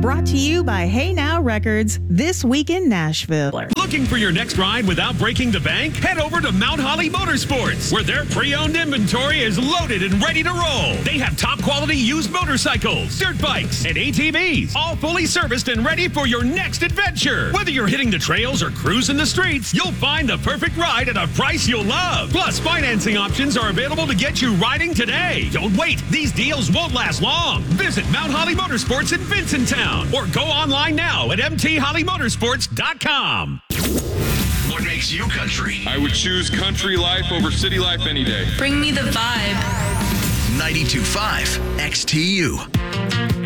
Brought to you by Hey Now Records, This Week in Nashville. Looking for your next ride without breaking the bank? Head over to Mount Holly Motorsports, where their pre-owned inventory is loaded and ready to roll. They have top-quality used motorcycles, dirt bikes, and ATVs, all fully serviced and ready for your next adventure. Whether you're hitting the trails or cruising the streets, you'll find the perfect ride at a price you'll love. Plus, financing options are available to get you riding today. Don't wait. These deals won't last long. Visit Mount Holly Motorsports in Vincenttown or go online now at mthollymotorsports.com. What makes you country? I would choose country life over city life any day. Bring me the vibe. 92.5 XTU.